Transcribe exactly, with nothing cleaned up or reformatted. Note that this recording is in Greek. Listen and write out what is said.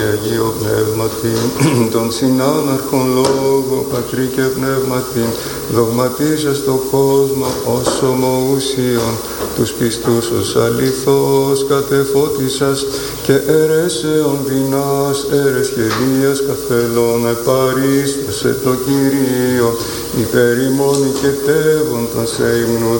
Αγίο Πνεύματι, τον συνάναρχον λόγο, Πατρί και Πνεύματι, δογματίζας το κόσμο ως ομοούσιον, τους πιστούς ως αληθώς κατεφώτισας και αιρέσεων δεινάς, αίρες σχεδίας καθελών επαρίστασε το Κυρίο, υπερημών οικετεύων των σε υμνού